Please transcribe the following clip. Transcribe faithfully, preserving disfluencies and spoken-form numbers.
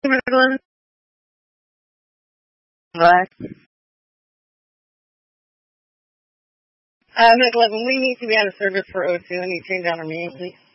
McLovin? What? Uh, McLovin, we need to be out of service for O two. I need to change out our meeting, please.